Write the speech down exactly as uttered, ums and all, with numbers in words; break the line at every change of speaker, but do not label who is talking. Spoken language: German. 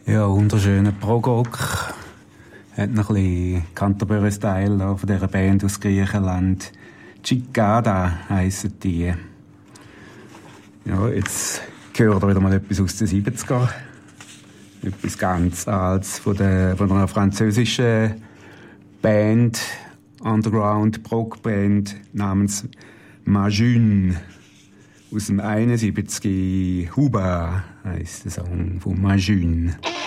Ja, wunderschöner Prog-Rock. Hat noch ein bisschen Canterbury-Style von dieser Band aus Griechenland. Cicada heissen die. Ja, jetzt gehört wieder mal etwas aus den siebziger. Etwas ganz Altes von, der, von einer französischen Band, Underground-Prog-Band namens Majune. Aus dem einundsiebzig. Huba heisst der Song von Majune.